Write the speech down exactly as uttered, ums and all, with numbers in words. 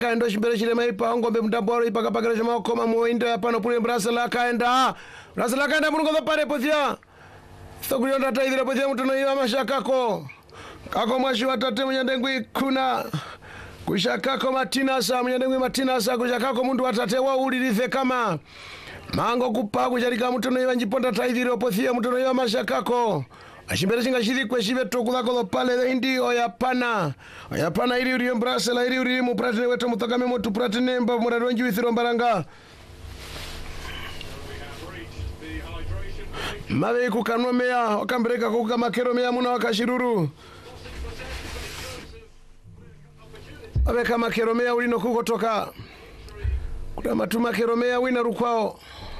kaendo shimbere shile maipa ngombe mdamboro ipaka pakira shima okoma muinda pano pule Brasela kaenda Brasela kaenda mungu za pare pozia sokuri onda taidira pozia mutono iwa mashakako kako mwashi watate munyandengwi kuna kushakako matinasa munyandengwi matinasa kushakako mundu watate wa ulirize kama mango kupa kujarika mutono iwa njiponda taidira pozia mutono iwa mashakako ashimbere shinga shiri kwe shive tokulako lo pale indi oyapana oyapana iri uri Brasela iri uri mu pratine wetu mutokame motu pratine mba murari wenji withiro mbaranga mawe kukanwa mea wakambereka kuka makero mea muna wakashiruru mawe kama kero mea ulino kukotoka kuna matuma kero mea wina rukwao